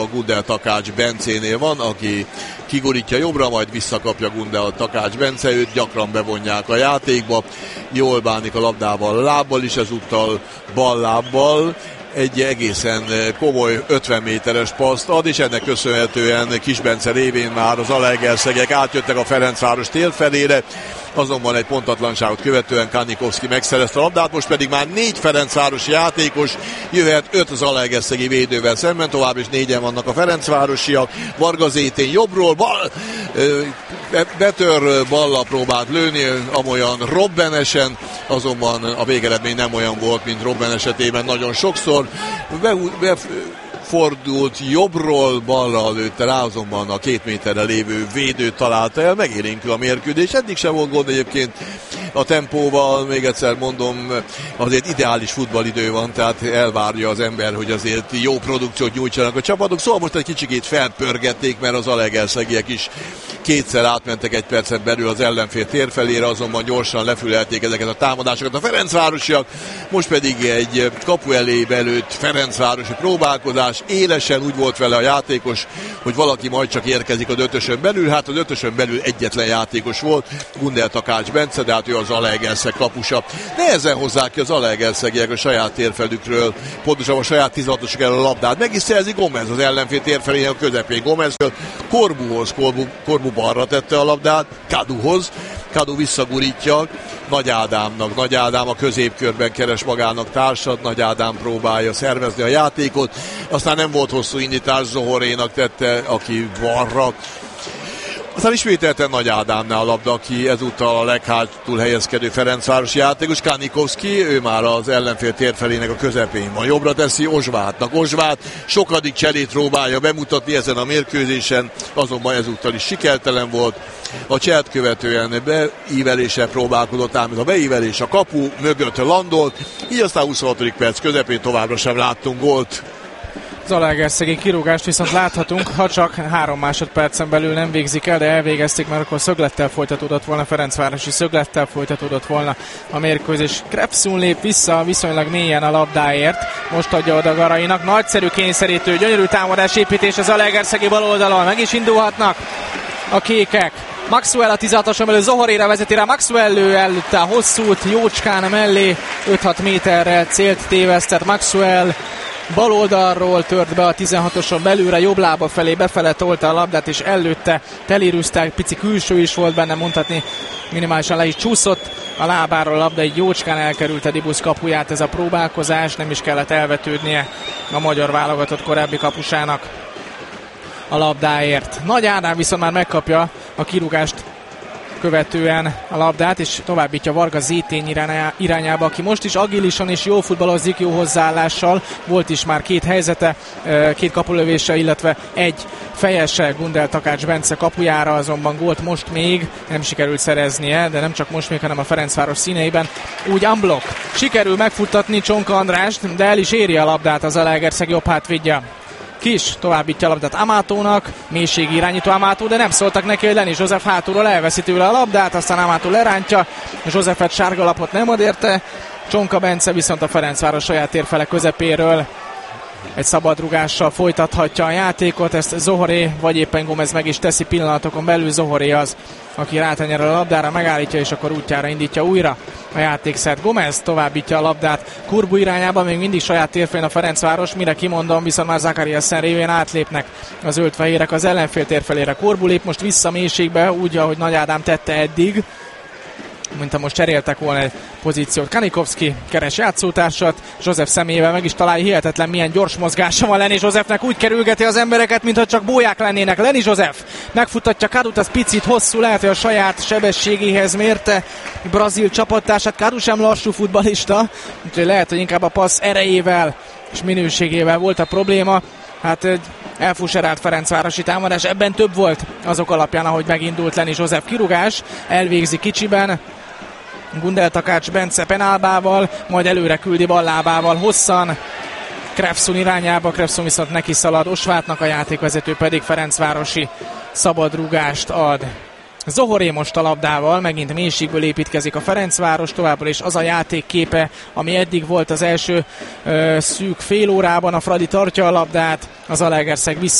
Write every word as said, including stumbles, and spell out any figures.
A Gundel Takács Bencénél van, aki kigurítja jobbra, majd visszakapja Gundel Takács Bence, őt gyakran bevonják a játékba, jól bánik a labdával lábbal is, ezúttal bal lábbal, egy egészen komoly ötven méteres paszt ad, és ennek köszönhetően Kis Bence révén már az Zalaegerszegek átjöttek a Ferencváros tér felére, azonban egy pontatlanságot követően Kanikovszki megszerezte a labdát, most pedig már négy ferencvárosi játékos jöhet öt zalaegerszegi védővel szemben, tovább is négyen vannak a ferencvárosiak. Varga Zétén jobbról, bal, betör balla próbált lőni, amolyan robbenesen, azonban a végeredmény nem olyan volt, mint Robben esetében nagyon sokszor. Be, be, fordult jobbról, balra lőtte rá, azonban a két méterre lévő védőt találta el, megélénkül a mérkőzés. Eddig sem volt gond egyébként a tempóval, még egyszer mondom, azért ideális futballidő van, tehát elvárja az ember, hogy azért jó produkciót nyújtsanak a csapatok. Szóval most egy kicsikét felpörgették, mert az zalaegerszegiek is kétszer átmentek egy percen belül az ellenfél tér felére, azonban gyorsan lefülelték ezeket a támadásokat a ferencvárosiak. Most pedig egy kapu elé belőtt ferencvárosi próbálkozás, élesen úgy volt vele a játékos, hogy valaki majd csak érkezik az ötösön belül, hát az ötösön belül egyetlen játékos volt, Gundel Takács Bence, de hát ő az Zalaegerszeg kapusa. Nehezen hozzák ki az zalaegerszegiek a saját térfelükről, pontosabban a saját tizenhatosuk el a labdát. Meg is szerzi Gomez az ellenfél térfelének a közepén. Gomezről Korbuhoz, Korbu, Korbu balra tette a labdát, Kaduhoz, Kadu visszagurítja Nagy Ádámnak. Nagy Ádám a középkörben keres magának társat, Nagy Ádám próbálja szervezni a játékot, aztán nem volt hosszú indítás, Zohorénak tette, aki balra. Aztán ismételten Nagy Ádámnál a labda, aki ezúttal a leghátul helyezkedő ferencvárosi játékos, Kanikovszki, ő már az ellenfél térfelének a közepén van. Jobbra teszi Ozsvátnak. Ozsvát sokadik cselét próbálja bemutatni ezen a mérkőzésen, azonban ezúttal is sikertelen volt. A cselt követően beíveléssel próbálkozott, ám ez a beívelés a kapu mögött landolt, így aztán huszonhatodik perc közepén továbbra sem láttunk gólt. Zalaegerszegi kirúgást viszont láthatunk, ha csak három másodpercen belül nem végzik el, de elvégezték, mert akkor szöglettel folytatódott volna, Ferencvárosi szöglettel folytatódott volna a mérkőzés. Krepszun lép vissza viszonylag mélyen a labdáért, most adja oda Garainak, nagyszerű kényszerítő, gyönyörű támadás építés az Zalaegerszegi bal oldalon, meg is indulhatnak a kékek. Maxwell a tizenhatoson belül Zohoréra vezeti rá, Maxwell lő előtte a hosszút, jócskán mellé, öt-hat méterrel célt tévesztett Maxwell. Bal oldalról tört be a tizenhatoson belülre, jobb lába felé befele tolta a labdát, és előtte telírűzte, pici külső is volt benne, mondhatni, minimálisan le is csúszott a lábáról a labda, egy jócskán elkerült Dibusz kapuját ez a próbálkozás, nem is kellett elvetődnie a magyar válogatott korábbi kapusának a labdáért. Nagy Ádám viszont már megkapja a kirúgást követően a labdát, és továbbítja Varga Zétény irányába, aki most is agilisan és jó futballozik, jó hozzáállással. Volt is már két helyzete, két kapulövése, illetve egy fejese Gundel Takács Bence kapujára, azonban gólt most még nem sikerült szereznie, de nem csak most még, hanem a Ferencváros színeiben. Úgy unblock. Sikerül megfuttatni Csonka Andrást, de el is éri a labdát az Zalaegerszeg jobb hátvédje. Kis továbbítja a labdát Amátónak, mélységi irányító Amátó, de nem szóltak neki, hogy Lenny József hátulról elveszi tőle a labdát, aztán Amátó lerántja, Józsefet sárga lapot nem ad érte, Csonka Bence viszont a Ferencváros saját térfele közepéről egy szabadrugással folytathatja a játékot, ezt Zohoré vagy éppen Gomez meg is teszi pillanatokon belül. Zohoré az, aki rátenyerel a labdára, megállítja, és akkor útjára indítja újra a játékszert. Gomez továbbítja a labdát Kurbu irányába, még mindig saját térfén a Ferencváros, mire kimondom, viszont már Zakariasen révén átlépnek az zöldfehérek az ellenfél térfelére. Kurbu lép most vissza mélységbe, úgy, ahogy Nagy Ádám tette eddig, mint ha most cseréltek volna egy pozíciót. Kanikovszki keres játszótársat, József személyével meg is találja, hihetetlen milyen gyors mozgása van Lenny Józsefnek, úgy kerülgeti az embereket, mintha csak bóják lennének. Lenny József megfutatja Kadut, az picit hosszú, lehet, hogy a saját sebességéhez mérte brazil csapattársát. Kadu sem lassú futballista, úgyhogy lehet, hogy inkább a passz erejével és minőségével volt a probléma. Hát egy elfuserált ferencvárosi támadás, ebben több volt azok alapján, ahogy megindult Lenny József. Kirúgás, elvégzi kicsiben Gundel Takács Bence penálbával, majd előre küldi ballábával hosszan Krepszun irányába, Krepszun viszont neki szalad Osvátnak, a játékvezető pedig ferencvárosi szabadrúgást ad. Zohoré most a labdával, megint mélységből építkezik a Ferencváros, továbbra is az a játékképe, ami eddig volt az első ö, szűk fél órában. A Fradi tartja a labdát, az Zalaegerszeg vissza